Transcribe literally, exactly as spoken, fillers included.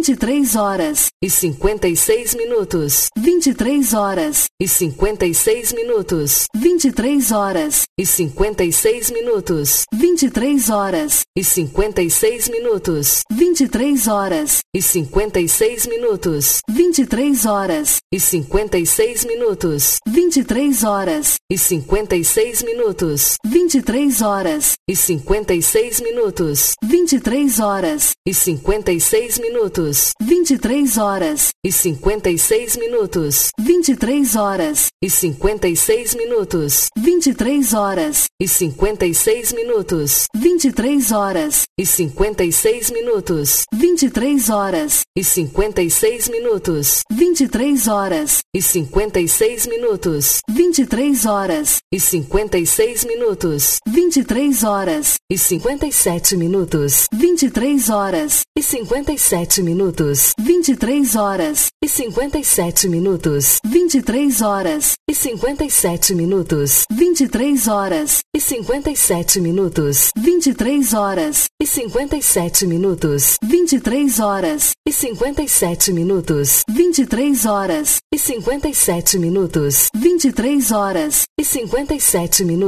vinte e três horas e cinquenta e seis minutos, vinte e três horas e cinquenta e seis minutos, vinte e três horas e cinquenta e seis minutos, vinte e três horas e cinquenta e seis minutos, vinte e três horas e cinquenta e seis minutos, vinte e três horas e cinquenta e seis minutos, vinte e três horas e cinquenta e seis minutos, vinte e três horas e cinquenta e seis minutos, vinte e três horas e cinquenta e seis minutos, vinte e três horas e cinquenta e seis minutos, vinte e três horas e cinquenta e seis minutos, vinte e três horas e cinquenta e seis minutos, vinte e três horas e cinquenta e seis minutos, vinte e três horas e cinquenta e seis minutos, vinte e três horas e cinquenta e seis minutos, vinte e três horas e cinquenta e seis minutos, vinte e três horas e cinquenta e sete minutos, vinte e três horas e cinquenta e sete minutos, vinte e três horas e cinquenta e sete minutos, vinte e três horas e cinquenta e sete minutos, vinte e três horas e cinquenta e sete minutos, vinte e três horas e cinquenta e sete minutos, vinte e três horas e cinquenta e sete minutos, vinte e três horas e cinquenta e sete minutos, vinte e três horas e cinquenta e sete minutos.